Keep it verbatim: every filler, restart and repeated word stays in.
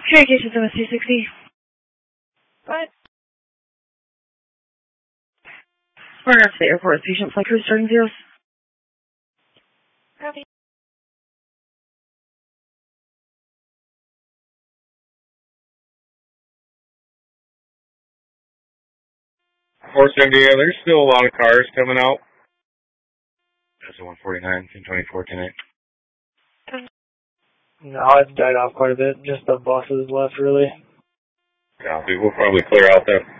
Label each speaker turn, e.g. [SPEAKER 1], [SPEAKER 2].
[SPEAKER 1] Communications M S two sixty.
[SPEAKER 2] What?
[SPEAKER 1] Runner up to the airport. Patient flight crew starting zeros.
[SPEAKER 2] Copy.
[SPEAKER 3] four seventy, yeah, there's still a lot of cars coming out. That's a one forty-nine, ten twenty-four, ten eight.
[SPEAKER 4] No, it's died off quite a bit. Just the buses left, really.
[SPEAKER 3] Yeah, we'll probably clear out that